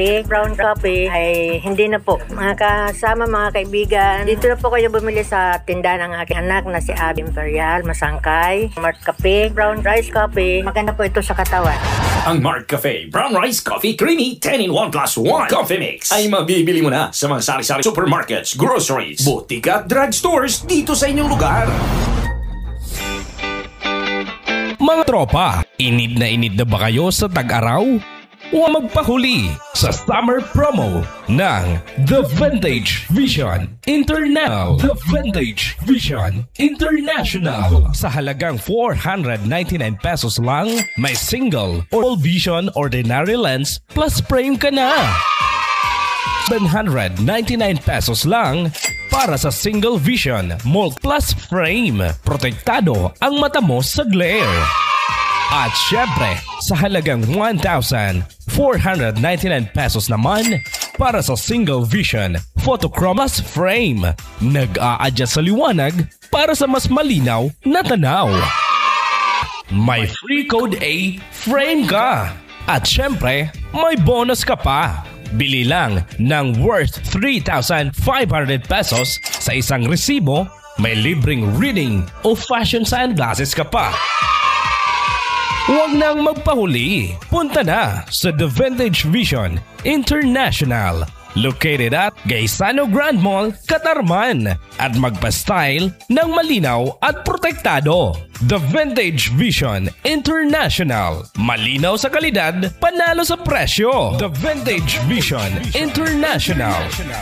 Brown coffee ay hindi na po. Mga kasama, mga kaibigan, dito na po kayo bumili sa tindahan ng aking anak na si Abby Imperial, Masangkay. Mark Cafe, Brown Rice Coffee. Maganda po ito sa katawan. Ang Mark Cafe Brown Rice Coffee Creamy 10-in-1 plus 1 Coffee Mix ay mabibili mo na sa mga sari-sari supermarkets, groceries, butika at drugstores dito sa inyong lugar. Mga tropa, inid na ba kayo sa tag-araw? Huwag magpahuli sa summer promo ng The Vintage Vision International. The Vintage Vision International. Sa halagang 499 pesos lang, may single or vision ordinary lens plus frame ka na. 799 pesos lang para sa single vision mult plus frame. Protektado ang mata mo sa glare. At syempre, sa halagang 1,499 pesos naman para sa single vision photochromas frame. Nag-a-adjust sa liwanag para sa mas malinaw na tanaw. May free code A frame ka. At syempre, may bonus ka pa. Bili lang ng worth 3,500 pesos sa isang resibo, may libreng reading o fashion sunglasses ka pa. Huwag nang magpahuli. Punta na sa The Vintage Vision International, located at Gaisano Grand Mall, Catarman, at magpa-style ng malinaw at protektado. The Vintage Vision International. Malinaw sa kalidad, panalo sa presyo. The Vintage Vision International.